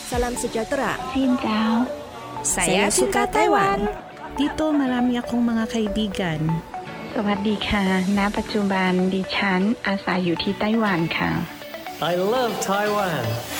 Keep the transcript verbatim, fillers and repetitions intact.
Salam sejahtera. Xin chào. Saya suka Taiwan. Dito marami akong mga kaibigan. สวัสดีค่ะณปัจจุบันดิฉันอาศัยอยู่ที่ไต้หวันค่ะ I love Taiwan.